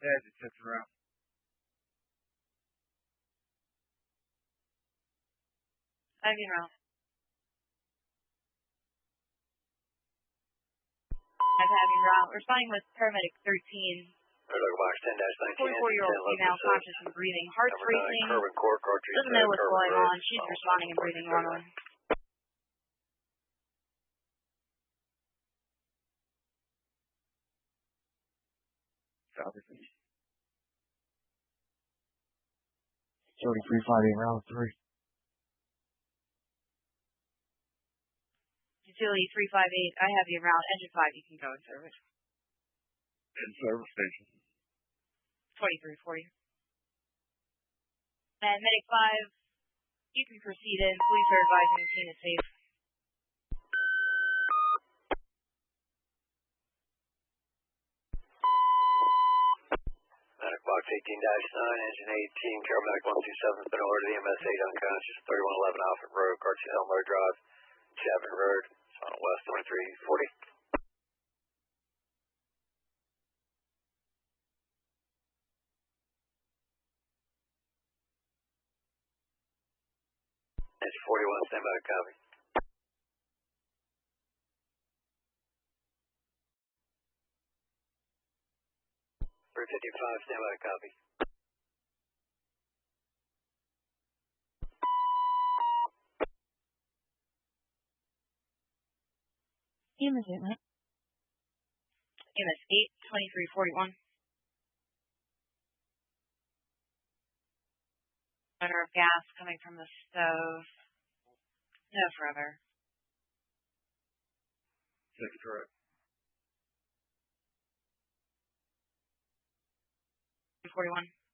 Yeah, just sits around. Heavy route. Heavy route. Responding with paramedic 13. Box 10-19. 44-year-old female, conscious and breathing. Heart's racing. Doesn't know what's going on. She's responding and breathing normally. South 3358 round 3. Utility 358, I have you around. Engine 5, you can go in service. In service station. 2340. And Medic 5, you can proceed in. Police are advising the scene is safe. Medic box 18-9, engine 18, paramedic 127 has been ordered to the MS 8 unconscious, 3111 Alfred Road, Garcia Elmore Drive, Chapman Road, Sonnet West 2340. Engine 41, stand by, copy. 355, stand by, copy. EMS 8, man. EMS 8, 2341. Odor of gas coming from the stove. No further. 6 correct. 41.